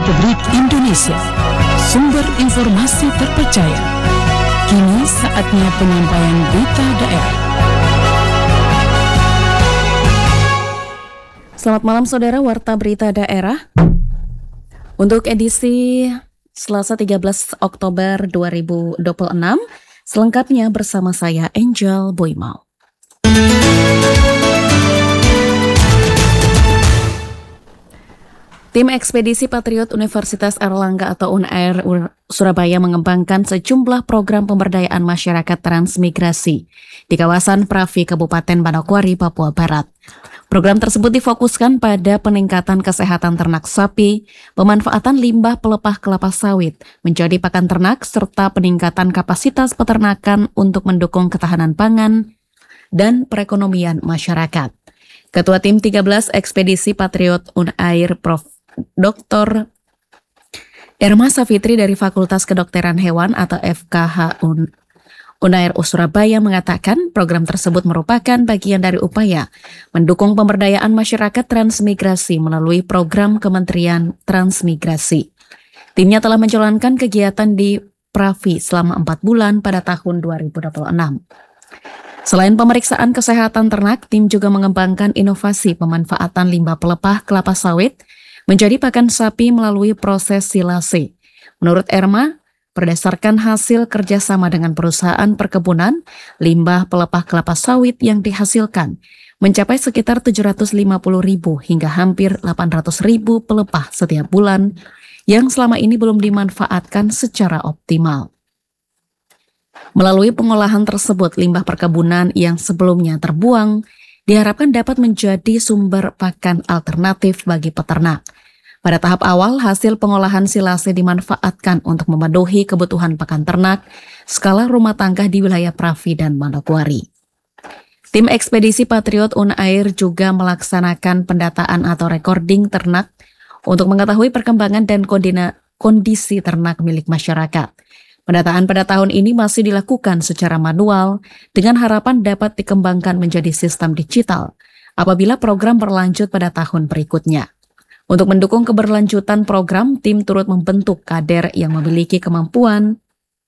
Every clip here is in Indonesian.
Republik Indonesia, sumber informasi terpercaya. Kini saatnya penyampaian berita daerah. Selamat malam saudara, Warta Berita Daerah. Untuk edisi Selasa 13 Oktober 2026, selengkapnya bersama saya Angel Boymau. Tim Ekspedisi Patriot Universitas Airlangga atau UNAIR Surabaya mengembangkan sejumlah program pemberdayaan masyarakat transmigrasi di kawasan Pravi, Kabupaten Manokwari, Papua Barat. Program tersebut difokuskan pada peningkatan kesehatan ternak sapi, pemanfaatan limbah pelepah kelapa sawit menjadi pakan ternak, serta peningkatan kapasitas peternakan untuk mendukung ketahanan pangan dan perekonomian masyarakat. Ketua Tim 13 Ekspedisi Patriot UNAIR Prof. Dr. Irma Safitri dari Fakultas Kedokteran Hewan atau FKH UNAIR Surabaya mengatakan program tersebut merupakan bagian dari upaya mendukung pemberdayaan masyarakat transmigrasi melalui program Kementerian Transmigrasi. Timnya telah menjalankan kegiatan di Pravi selama 4 bulan pada tahun 2026. Selain pemeriksaan kesehatan ternak, tim juga mengembangkan inovasi pemanfaatan limbah pelepah kelapa sawit menjadi pakan sapi melalui proses silase. Menurut Irma, berdasarkan hasil kerjasama dengan perusahaan perkebunan, limbah pelepah kelapa sawit yang dihasilkan mencapai sekitar 750.000 hingga hampir 800.000 pelepah setiap bulan yang selama ini belum dimanfaatkan secara optimal. Melalui pengolahan tersebut, limbah perkebunan yang sebelumnya terbuang diharapkan dapat menjadi sumber pakan alternatif bagi peternak. Pada tahap awal, hasil pengolahan silase dimanfaatkan untuk memenuhi kebutuhan pakan ternak skala rumah tangga di wilayah Pravi dan Manokwari. Tim Ekspedisi Patriot UNAIR juga melaksanakan pendataan atau recording ternak untuk mengetahui perkembangan dan kondisi ternak milik masyarakat. Pendataan pada tahun ini masih dilakukan secara manual dengan harapan dapat dikembangkan menjadi sistem digital apabila program berlanjut pada tahun berikutnya. Untuk mendukung keberlanjutan program, tim turut membentuk kader yang memiliki kemampuan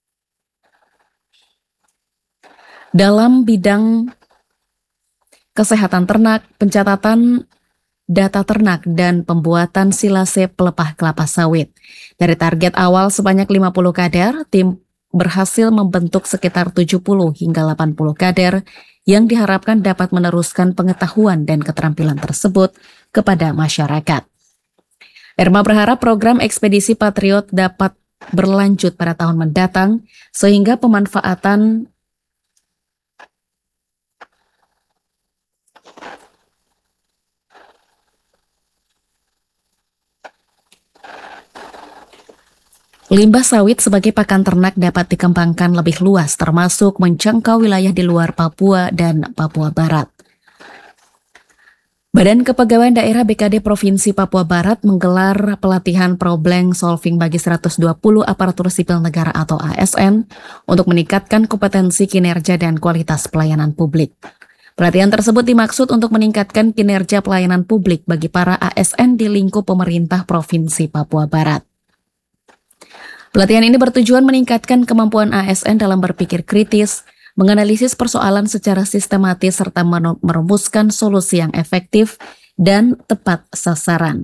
dalam bidang kesehatan ternak, pencatatan data ternak, dan pembuatan silase pelepah kelapa sawit. Dari target awal sebanyak 50 kader, tim berhasil membentuk sekitar 70 hingga 80 kader yang diharapkan dapat meneruskan pengetahuan dan keterampilan tersebut kepada masyarakat. Irma berharap program Ekspedisi Patriot dapat berlanjut pada tahun mendatang sehingga pemanfaatan limbah sawit sebagai pakan ternak dapat dikembangkan lebih luas, termasuk menjangkau wilayah di luar Papua dan Papua Barat. Badan Kepegawaian Daerah BKD Provinsi Papua Barat menggelar pelatihan problem solving bagi 120 aparatur sipil negara atau ASN untuk meningkatkan kompetensi kinerja dan kualitas pelayanan publik. Pelatihan tersebut dimaksud untuk meningkatkan kinerja pelayanan publik bagi para ASN di lingkup pemerintah Provinsi Papua Barat. Pelatihan ini bertujuan meningkatkan kemampuan ASN dalam berpikir kritis, menganalisis persoalan secara sistematis, serta merumuskan solusi yang efektif dan tepat sasaran.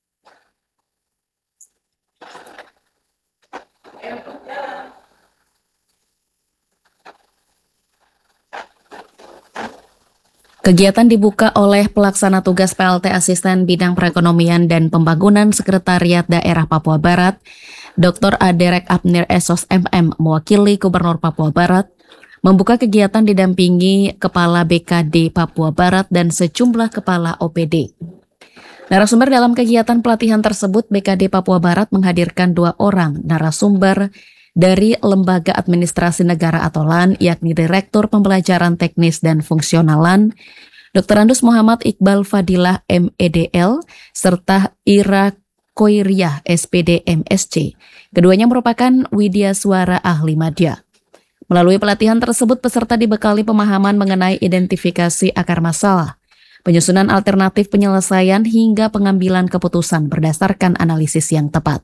Kegiatan dibuka oleh pelaksana tugas PLT Asisten Bidang Perekonomian dan Pembangunan Sekretariat Daerah Papua Barat, Dr. Aderek Abnir Esos MM, mewakili Gubernur Papua Barat, membuka kegiatan didampingi Kepala BKD Papua Barat dan sejumlah Kepala OPD. Narasumber dalam kegiatan pelatihan tersebut, BKD Papua Barat menghadirkan 2 orang narasumber dari Lembaga Administrasi Negara atau LAN, yakni Direktur Pembelajaran Teknis dan Fungsional LAN, Dr. Andus Muhammad Iqbal Fadilah MEDL, serta Ira Koiriah SPD MSc. Keduanya merupakan Widya Suara Ahli Madya. Melalui pelatihan tersebut, peserta dibekali pemahaman mengenai identifikasi akar masalah, penyusunan alternatif penyelesaian hingga pengambilan keputusan berdasarkan analisis yang tepat.